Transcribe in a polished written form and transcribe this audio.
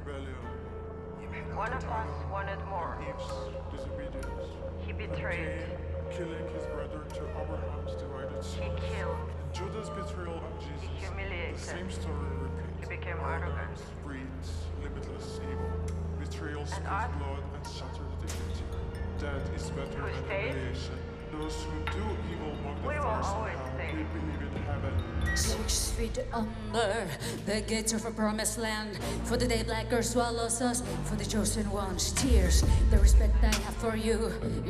rebellion. One of us wanted more. Eve's disobedience. He betrayed. Cain killing his brother to Abraham's divided He soul. killed. And Judas' betrayal of Jesus. humiliated. The same story repeats. He became arrogant. Arrogance breeds limitless evil. Betrayal spills us? blood and shatters dignity. Death is better Who than stayed? humiliation. Those who do evil mock the We will first always how stay. they believe in heaven. 6 feet under the gates of a promised land. For the day black earth swallows us, for the chosen ones, tears, the respect I have for you.